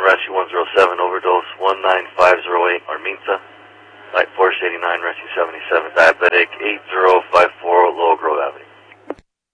Rescue 107, overdose 19508, Arminta. Light Force 89, Rescue 77, diabetic 8055.